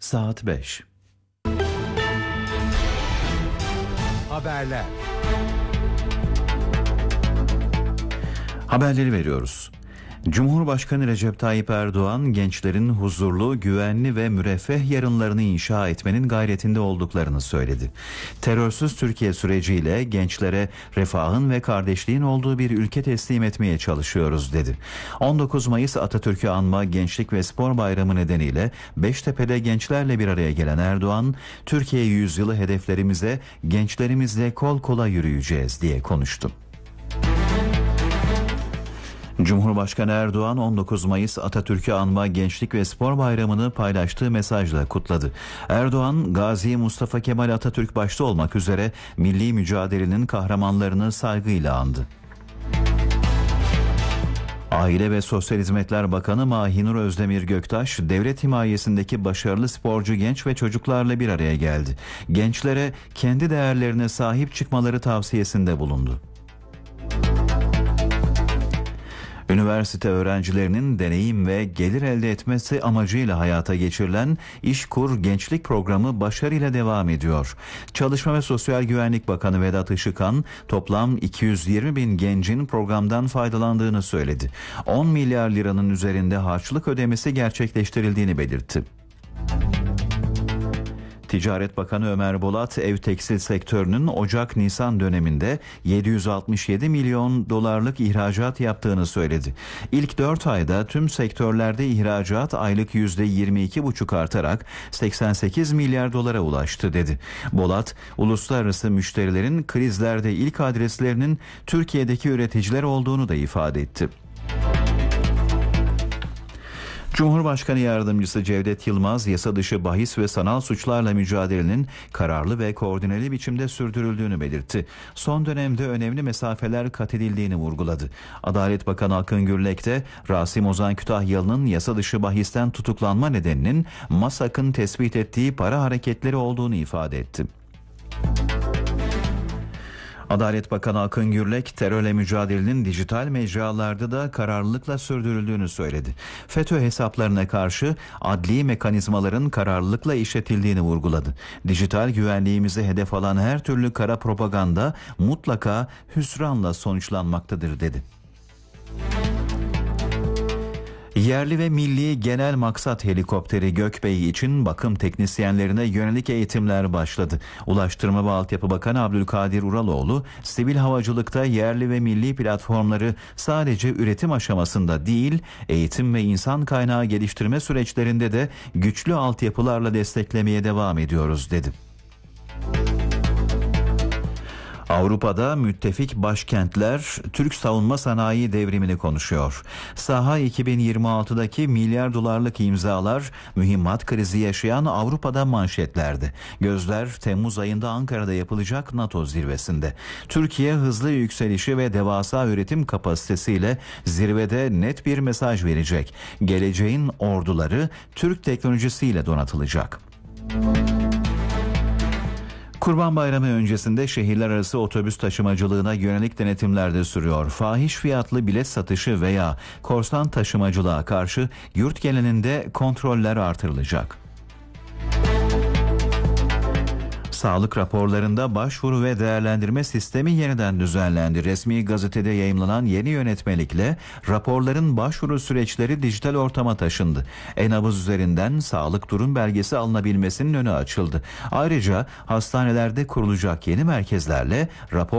Saat 5. Haberler. Haberleri veriyoruz. Cumhurbaşkanı Recep Tayyip Erdoğan, gençlerin huzurlu, güvenli ve müreffeh yarınlarını inşa etmenin gayretinde olduklarını söyledi. Terörsüz Türkiye süreciyle gençlere refahın ve kardeşliğin olduğu bir ülke teslim etmeye çalışıyoruz dedi. 19 Mayıs Atatürk'ü anma Gençlik ve Spor Bayramı nedeniyle Beştepe'de gençlerle bir araya gelen Erdoğan, Türkiye yüzyılı hedeflerimize gençlerimizle kol kola yürüyeceğiz diye konuştu. Cumhurbaşkanı Erdoğan 19 Mayıs Atatürk'ü anma Gençlik ve Spor Bayramı'nı paylaştığı mesajla kutladı. Erdoğan, Gazi Mustafa Kemal Atatürk başta olmak üzere milli mücadelenin kahramanlarını saygıyla andı. Aile ve Sosyal Hizmetler Bakanı Mahinur Özdemir Göktaş, devlet himayesindeki başarılı sporcu genç ve çocuklarla bir araya geldi. Gençlere kendi değerlerine sahip çıkmaları tavsiyesinde bulundu. Üniversite öğrencilerinin deneyim ve gelir elde etmesi amacıyla hayata geçirilen İşkur Gençlik Programı başarıyla devam ediyor. Çalışma ve Sosyal Güvenlik Bakanı Vedat Işıkhan, toplam 220 bin gencin programdan faydalandığını söyledi. 10 milyar liranın üzerinde harçlık ödemesi gerçekleştirildiğini belirtti. Ticaret Bakanı Ömer Bolat, ev tekstil sektörünün Ocak-Nisan döneminde 767 milyon dolarlık ihracat yaptığını söyledi. İlk 4 ayda tüm sektörlerde ihracat aylık %22,5 artarak 88 milyar dolara ulaştı dedi. Bolat, uluslararası müşterilerin krizlerde ilk adreslerinin Türkiye'deki üreticiler olduğunu da ifade etti. Cumhurbaşkanı Yardımcısı Cevdet Yılmaz, yasa dışı bahis ve sanal suçlarla mücadelenin kararlı ve koordineli biçimde sürdürüldüğünü belirtti. Son dönemde önemli mesafeler kat edildiğini vurguladı. Adalet Bakanı Akın Gürlek de Rasim Ozan Kütahyalı'nın yasa dışı bahisten tutuklanma nedeninin MASAK'ın tespit ettiği para hareketleri olduğunu ifade etti. Adalet Bakanı Akın Gürlek, terörle mücadelenin dijital mecralarda da kararlılıkla sürdürüldüğünü söyledi. FETÖ hesaplarına karşı adli mekanizmaların kararlılıkla işletildiğini vurguladı. Dijital güvenliğimizi hedef alan her türlü kara propaganda mutlaka hüsranla sonuçlanmaktadır dedi. Yerli ve milli genel maksat helikopteri Gökbey için bakım teknisyenlerine yönelik eğitimler başladı. Ulaştırma ve Altyapı Bakanı Abdülkadir Uraloğlu, sivil havacılıkta yerli ve milli platformları sadece üretim aşamasında değil, eğitim ve insan kaynağı geliştirme süreçlerinde de güçlü altyapılarla desteklemeye devam ediyoruz dedi. Avrupa'da müttefik başkentler Türk savunma sanayi devrimini konuşuyor. Saha 2026'daki milyar dolarlık imzalar mühimmat krizi yaşayan Avrupa'da manşetlerde. Gözler Temmuz ayında Ankara'da yapılacak NATO zirvesinde. Türkiye hızlı yükselişi ve devasa üretim kapasitesiyle zirvede net bir mesaj verecek. Geleceğin orduları Türk teknolojisiyle donatılacak. Kurban Bayramı öncesinde şehirler arası otobüs taşımacılığına yönelik denetimler de sürüyor. Fahiş fiyatlı bilet satışı veya korsan taşımacılığa karşı yurt genelinde kontroller artırılacak. Sağlık raporlarında başvuru ve değerlendirme sistemi yeniden düzenlendi. Resmi gazetede yayımlanan yeni yönetmelikle raporların başvuru süreçleri dijital ortama taşındı. E-nabız üzerinden sağlık durum belgesi alınabilmesinin önü açıldı. Ayrıca hastanelerde kurulacak yeni merkezlerle rapor